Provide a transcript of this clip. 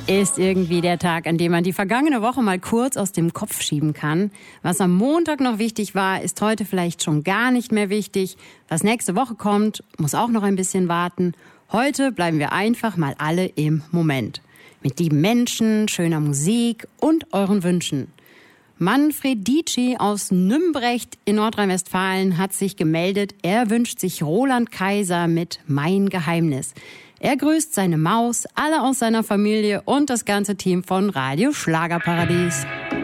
ist irgendwie der Tag, an dem man die vergangene Woche mal kurz aus dem Kopf schieben kann. Was am Montag noch wichtig war, ist heute vielleicht schon gar nicht mehr wichtig. Was nächste Woche kommt, muss auch noch ein bisschen warten. Heute bleiben wir einfach mal alle im Moment. Mit lieben Menschen, schöner Musik und euren Wünschen. Manfred Dietschi aus Nümbrecht in Nordrhein-Westfalen hat sich gemeldet. Er wünscht sich Roland Kaiser mit Mein Geheimnis. Er grüßt seine Maus, alle aus seiner Familie und das ganze Team von Radio Schlagerparadies.